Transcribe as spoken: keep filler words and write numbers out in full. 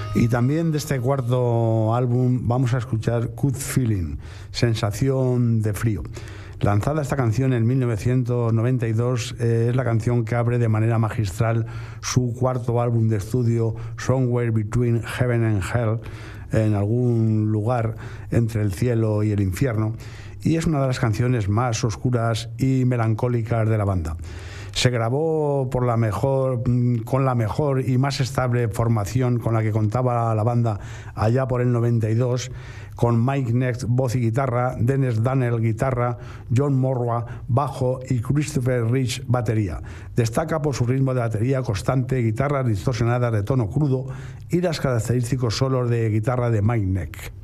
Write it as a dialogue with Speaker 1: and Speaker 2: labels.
Speaker 1: Y también de este cuarto álbum vamos a escuchar Good Feeling, Sensación de Frío. Lanzada esta canción en mil novecientos noventa y dos, eh, es la canción que abre de manera magistral su cuarto álbum de estudio, Somewhere Between Heaven and Hell, en algún lugar entre el cielo y el infierno, y es una de las canciones más oscuras y melancólicas de la banda. Se grabó por la mejor, con la mejor y más estable formación con la que contaba la banda allá por el noventa y dos, con Mike Next voz y guitarra, Dennis Daniel guitarra, John Morwa bajo y Christopher Rich batería. Destaca por su ritmo de batería constante, guitarras distorsionadas de tono crudo y los característicos solos de guitarra de Mike Next.